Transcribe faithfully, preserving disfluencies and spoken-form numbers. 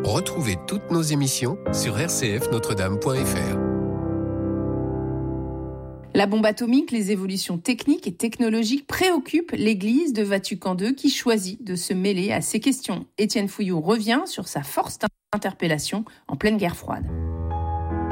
Retrouvez toutes nos émissions sur r c f notre dame point f r. La bombe atomique, les évolutions techniques et technologiques préoccupent l'église de Vatican deux qui choisit de se mêler à ces questions. Étienne Fouillou revient sur sa force d'interpellation en pleine guerre froide.